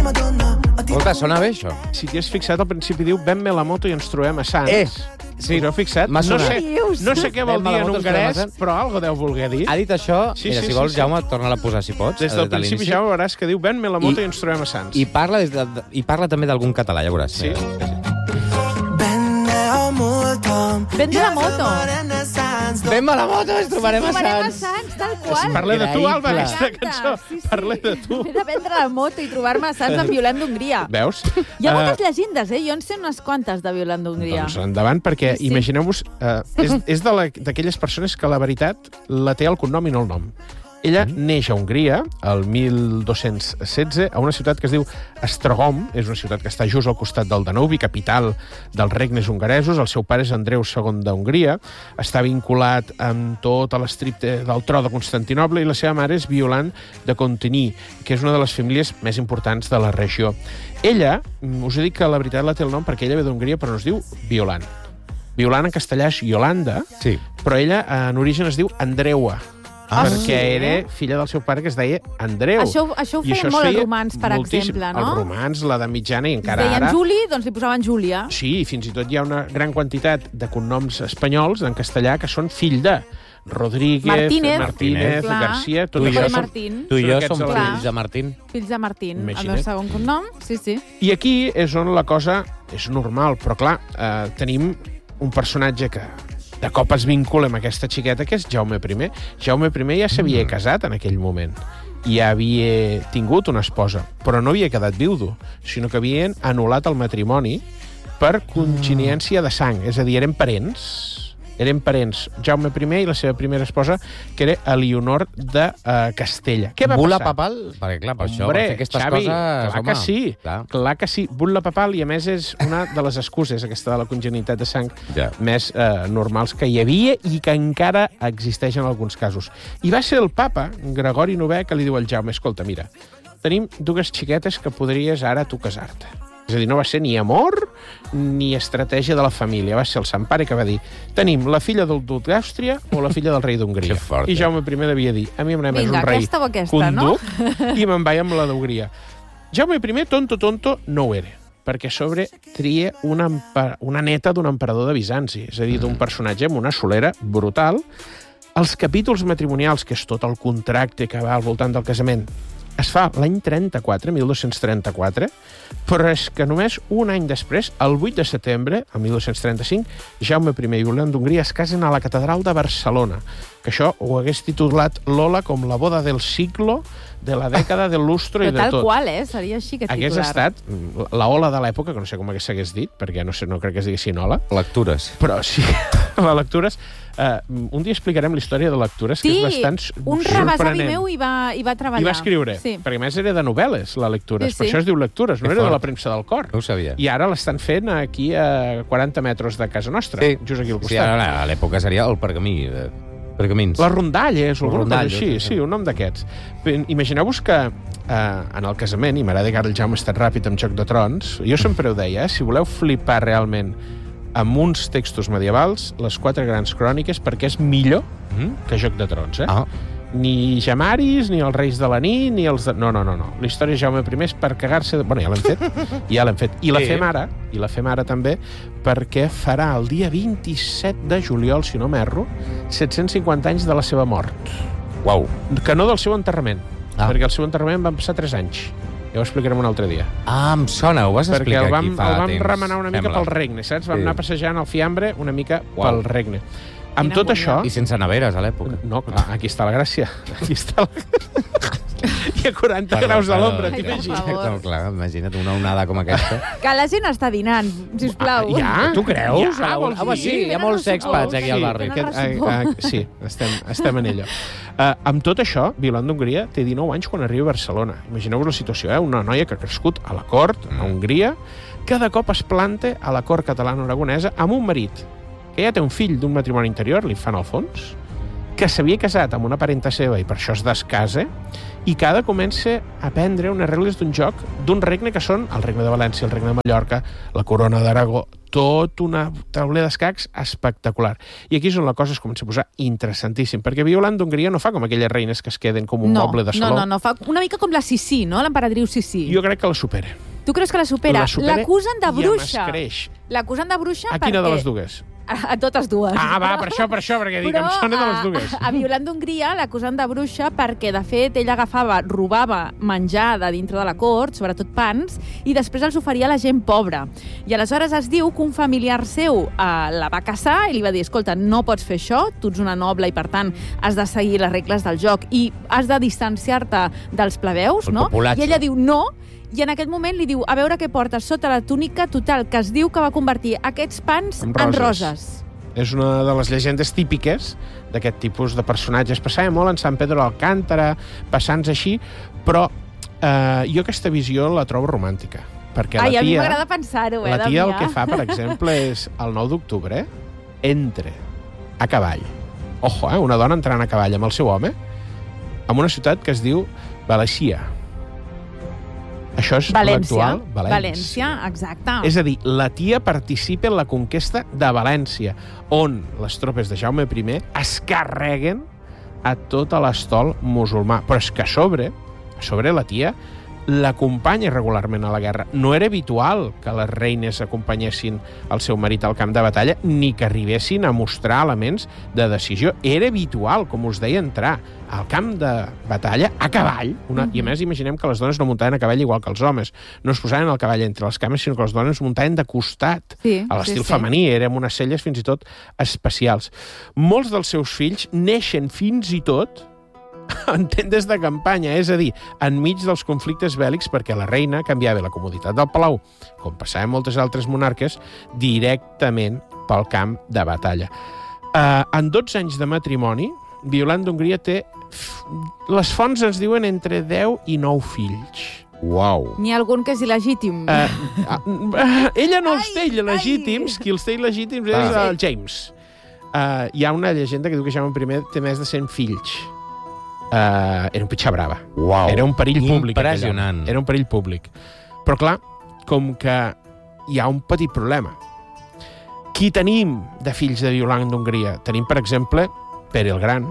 Escolta, sona bé, això? Si t'hi has fixat, al principi diu «Ven-me la moto i ens trobem a Sants». Sí, us heu fixat? m'ha sonat. No sé què vol Ven-me dir la en moto, ens trobem a hongarès, Sants. però algo deu voler dir. Ha dit això, Sí, mira, sí, si vols, sí. Jaume, torna-la a posar, si pots. Des del principi, l'inici. Jaume, veuràs que diu «Ven-me la moto i ens trobem a Sants». I parla també d'algun català, ja veuràs. Sí? Vende la moto. Ven-me la moto, ens trobarem a Trobarem a Sants. Sants, tal qual. Parla de tu, Alba, Increïble. aquesta M'encanta. cançó. Sí, sí. Parla de tu. He de vendre la moto i trobar-me a Sants amb Violant d'Hongria. Veus? Hi ha moltes llegendes, Jo en sé unes quantes de Violant d'Hongria. Doncs endavant, perquè Sí. imagineu-vos... és d'aquelles persones que la veritat la té el cognom i no el nom. Ella neix a Hongria, el 1216, a una ciutat que es diu Esztergom, és una ciutat que està just al costat del Danubi, capital dels regnes hongaresos. El seu pare és Andreu II d'Hongria, està vinculat amb tota l'estricte del tro de Constantinoble, i la seva mare és Violant de Contagny, que és una de les famílies més importants de la regió. Ella, us he dit que la veritat la té el nom perquè ella ve d'Hongria, però no es diu Violant. Violant en castellà és Iolanda, Sí. però ella en origen es diu Andreua, perquè era filla del seu pare que es deia Andreu. Això ho I feien es molt els feia romans, per moltíssim. exemple, no? Els romans, l'edat mitjana i Es encara deien ara... Juli, doncs li posaven Júlia. Sí, i fins i tot hi ha una gran quantitat de cognoms espanyols en castellà que són fill de Rodríguez, Martínez, clar. García... Tu i jo José som- Martín, Tu i jo Són som aquests fills de Martín. fills de Martín. El Imagina't. meu segon cognom, sí. I aquí és on la cosa és normal, però clar, tenim un personatge que de cop es vincula amb aquesta xiqueta, que és Jaume I. Jaume I ja s'havia casat en aquell moment, i ja havia tingut una esposa, però no havia quedat viudo, sinó que havien anul·lat el matrimoni per congeniència de sang, és a dir, eren parents. Eren parents Jaume I i la seva primera esposa, que era Elionor de Castella. Què va Bula passar? papal? Perquè, clar, per això, Hombre, per fer aquestes Xavi, coses... clar que sí. Clar que sí. Bula papal, i a més és una de les excuses, aquesta de la congenitat de sang, Ja. més normals que hi havia i que encara existeix en alguns casos. I va ser el papa, Gregori IX, que li diu al Jaume, escolta, mira, tenim dues xiquetes que podries ara tu casar-te. És a dir, no va ser ni amor ni estratègia de la família. Va ser el Sant Pare que va dir tenim la filla del duc d'Àustria o la filla del rei d'Hongria. Que fort, I Jaume I devia dir a mi m'agrada més Vinga, un rei aquesta o aquesta, que un no? duc, i me'n vaig amb la d'Hongria. Jaume I, tonto, no ho era, perquè a sobre tria una neta d'un emperador de Bizanci, és a dir, d'un personatge amb una solera brutal. Els capítols matrimonials, que és tot el contracte que va al voltant del casament, es fa l'any 1234, però és que només un any després, el 8 de setembre, el 1235, Jaume I i Violant d'Hongria es casen a la catedral de Barcelona, que això ho hagués titulat Lola com la boda del siglo, de la dècada, del lustro i Però de tal tot. qual, Seria així que titular. Hagués estat la ola de l'època, que no sé com s'hagués dit, perquè no crec que es diguessin ola, Lectures. però sí, les lectures... un dia explicarem la història de lectures, que és bastant un sorprenent. rebesavi meu hi va treballar. I va escriure, Sí. perquè a més era de novel·les, la lectures. Sí, Per sí. això es diu lectures, no Que era de fort. la premsa del cor. No ho sabia. I ara l'estan fent aquí a 40 metres de casa nostra, just aquí al Sí, costat. ara a l'època seria el pergamí. Pergamins. Les rondalles, o alguna cosa Rondalles, així, sí, un nom d'aquests. Imagineu-vos que en el casament, i m'agrada que ara el Jaume ha estat ràpid amb Joc de Trons, jo sempre ho deia, si voleu flipar realment amb uns textos medievals, les 4 grans cròniques, perquè és millor que Joc de Trons, Ni Jamaris, ni els Reis de la Nit, ni els... No. La història de Jaume I és per cagar-se... Bueno, ja l'hem fet. I la fem ara també, perquè farà el dia 27 de juliol, si no m'erro, 750 anys de la seva mort. Uau. Que no del seu enterrament, perquè el seu enterrament van passar 3 anys. Ja ho explicarem un altre dia. Em sona, ho vas explicar perquè aquí fa temps. el vam remenar una mica pel regne, saps? Vam anar passejant el fiambre una mica pel regne. Amb tot això... I sense neveres, a l'època. No, clar, aquí està la gràcia. Aquí està la... I a 40 graus a l'ombra, Ai, t'imagines? per favor. No, clar, imagina't una onada com aquesta. Que la gent està dinant, sisplau. Ja? Tu creus? Ja, vols Home, dir? sí, hi ha Tenen molts el expats suport. aquí al barri. Tenen Sí, estem en ello. Amb tot això, Violant d'Hongria té 19 anys quan arriba a Barcelona. Imagineu-vos la situació, una noia que ha crescut a la cort, a Hongria, que de cop es planta a la cort catalana-aragonesa amb un marit que ja té un fill d'un matrimoni interior, l'infant Alfons, que s'havia casat amb una parenta seva i per això es descasa, i que ara comença a aprendre unes regles d'un joc d'un regne que són el regne de València, el regne de Mallorca, la corona d'Aragó, tot una tauler d'escacs espectacular. I aquí és on la cosa es comença a posar interessantíssim, perquè Violant d'Hongria no fa com aquelles reines que es queden com un moble de saló. No, fa una mica com la Sissi, no? L'emperadriu Sissi. Jo crec que la supera. Tu creus que la supera? L'acusen de bruixa. I m'escreix. L'acusen de bruixa perquè... A quina de les dues? A totes dues. Va, per això, perquè dic, em sona de les dues. A Violant d'Hongria l'acusen de bruixa perquè, de fet, ell robava menjar de dintre de la cort, sobretot pans, i després els oferia a la gent pobra. I aleshores es diu que un familiar seu la va caçar i li va dir, escolta, no pots fer això, tu ets una noble i, per tant, has de seguir les regles del joc i has de distanciar-te dels plebeus, no? I ella diu no, i en aquest moment li diu, a veure què portes sota la túnica, total, que es diu que va convertir aquests pans en roses. És una de les llegendes típiques d'aquest tipus de personatges. Passava molt en Sant Pedro d'Alcántara, passants així, però jo aquesta visió la trobo romàntica. Perquè la tia, a mi m'agrada pensar-ho, la tia el que fa, per exemple, és el 9 d'octubre, entra a cavall. Ojo, una dona entrant a cavall amb el seu home, en una ciutat que es diu València. Això és l'actual València, exacte. És a dir, la tia participa en la conquesta de València, on les tropes de Jaume I es carreguen a tot l'estol musulmà. Però és que a sobre la tia l'acompanya regularment a la guerra. No era habitual que les reines acompanyessin el seu marit al camp de batalla ni que arribessin a mostrar elements de decisió. Era habitual, com us deia, entrar al camp de batalla a cavall. I a més, imaginem que les dones no muntaven a cavall igual que els homes. No es posaven el cavall entre les cames, sinó que les dones muntaven de costat. A l'estil femení, era amb unes celles fins i tot especials. Molts dels seus fills neixen fins i tot en tendes de campanya, és a dir, enmig dels conflictes bèl·lics, perquè la reina canviava la comoditat del palau, com passava amb moltes altres monarques, directament pel camp de batalla. En 12 anys de matrimoni, Violant d'Hongria té... Les fonts ens diuen entre 10 i 9 fills. Uau. N'hi ha algun que és il·legítim. Ella no els té il·legítims, qui els té il·legítims és el James. Hi ha una llegenda que diu que Jaume I té més de 100 fills. Era un pitxa brava. Uau. Era un perill públic. Impressionant. Era un perill públic. Però, clar, com que hi ha un petit problema. Qui tenim de fills de Violant d'Hongria? Tenim, per exemple, Pere el Gran.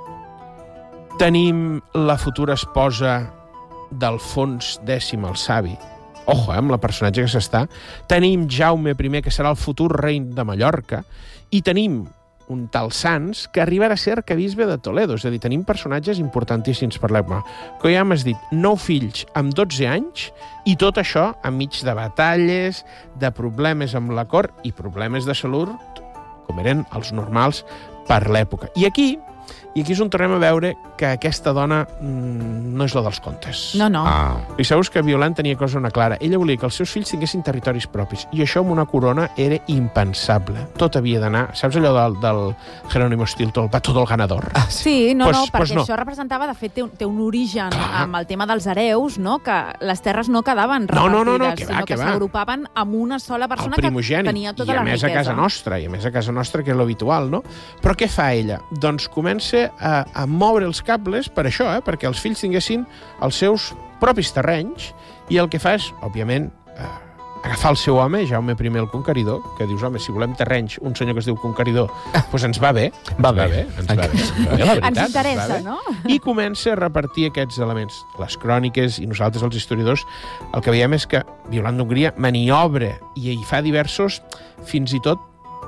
Tenim la futura esposa d'Alfons X el Savi. Ojo, amb la personatge que s'està. Tenim Jaume I, que serà el futur rei de Mallorca. I tenim un tal Sans, que arribarà a ser arquebisbe de Toledo. És a dir, tenim personatges importantíssims per l'època. Com ja m'has dit, 9 fills amb 12 anys, i tot això enmig de batalles, de problemes amb la cort i problemes de salut, com eren els normals per l'època. I aquí és on tornem a veure que aquesta dona no és la dels contes. No. I sabeu que Violant tenia cosa una clara. Ella volia que els seus fills tinguessin territoris propis. I això amb una corona era impensable. Tot havia d'anar... Saps allò del Jerónimo Stilton, el pato del ganador? Sí, perquè això representava, de fet, té un origen amb el tema dels hereus, no? Que les terres no quedaven repartides, sinó que s'agrupaven amb una sola persona que tenia tota la riquesa. I a més a casa nostra, que és l'habitual, no? Però què fa ella? Doncs comença a moure els cables per això, perquè els fills tinguessin els seus propis terrenys, i el que fa és, òbviament, agafar el seu home, Jaume I el Conqueridor, que dius, home, si volem terrenys, un senyor que es diu Conqueridor, doncs ens va bé. Ens va bé, la veritat. Ens interessa, no? I comença a repartir aquests elements. Les cròniques i nosaltres, els historiadors, el que veiem és que Violant d'Hongria maniobra i hi fa diversos, fins i tot,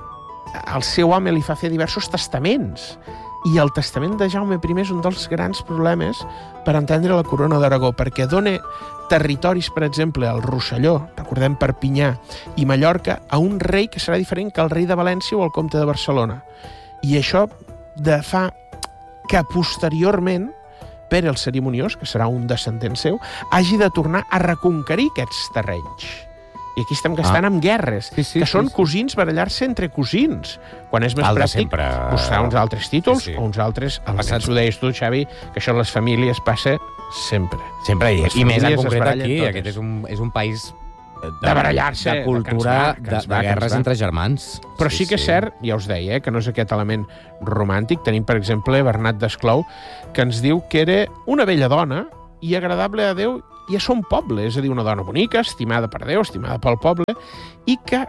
el seu home li fa fer diversos testaments. I el testament de Jaume I és un dels grans problemes per entendre la corona d'Aragó, perquè dona territoris, per exemple, al Rosselló, recordem Perpinyà, i Mallorca, a un rei que serà diferent que el rei de València o el comte de Barcelona. I això fa que posteriorment Pere el Cerimoniós, que serà un descendent seu, hagi de tornar a reconquerir aquests terrenys. I aquí estem gastant amb guerres, que són cosins barallar-se entre cosins. Quan és més pràctic, buscar uns altres títols o uns altres... Ho deies tu, Xavi, que això a les famílies passa sempre. Sempre, i més en concret aquí. Aquest és un país de barallar-se, de cultura, de guerres entre germans. Però sí que és cert, ja us deia, que no és aquest element romàntic. Tenim, per exemple, Bernat d'Esclou, que ens diu que era una bella dona i agradable a Déu i a son poble, és a dir, una dona bonica, estimada per Déu, estimada pel poble, i que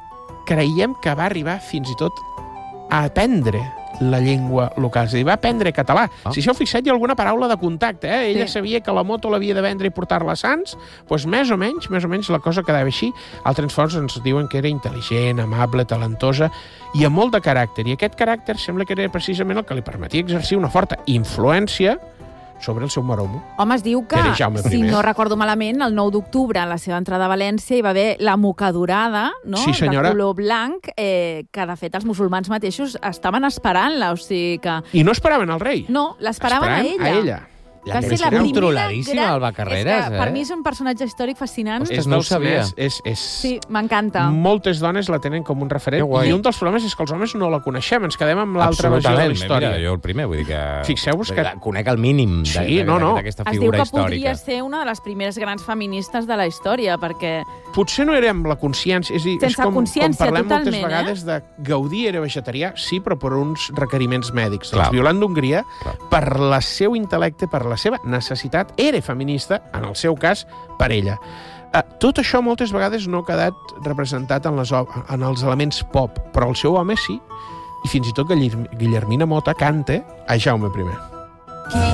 creiem que va arribar fins i tot a aprendre la llengua local, és a dir, va aprendre català. Si s'heu fixat, hi ha alguna paraula de contacte, Ella sabia que la moto l'havia de vendre i portar-la a Sants, doncs més o menys la cosa quedava així. Altres fonts ens diuen que era intel·ligent, amable, talentosa i amb molt de caràcter. I aquest caràcter sembla que era precisament el que li permetia exercir una forta influència sobre el seu maromo. Home, es diu que, si no recordo malament, el 9 d'octubre, a la seva entrada a València, hi va haver la mocadorada, no? Sí, senyora. De color blanc, que de fet els musulmans mateixos estaven esperant-la, o sigui que... I no esperaven al rei. No, l'esperaven a ella. A ella. La que és controladíssima, Alba Carreras. És que per mi és un personatge històric fascinant. Ostres, no ho sabia. Sí, m'encanta. Moltes dones la tenen com un referent i un dels problemes és que els homes no la coneixem, ens quedem amb l'altra versió de la història. Mira, jo el primer, vull dir que... Fixeu-vos que... Conec el mínim d'aquesta figura històrica. Es diu que podria ser una de les primeres grans feministes de la història, perquè... Potser no era amb la consciència, és a dir, sense consciència, com parlem totalment, moltes vegades de Gaudí era vegetarià, sí, però per uns requeriments mèdics. Doncs Violant d'Hongria, per el seu intel·lecte, per la seva necessitat, era feminista, en el seu cas, per ella. Tot això moltes vegades no ha quedat representat en els elements pop, però el seu home sí, i fins i tot Guillermina Mota canta a Jaume I.